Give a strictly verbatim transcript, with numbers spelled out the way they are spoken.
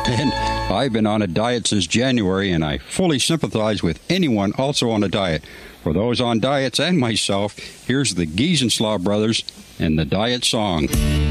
And I've been on a diet since January, and I fully sympathize with anyone also on a diet. For those on diets and myself, here's the Giesenslaw Brothers and the Diet Song.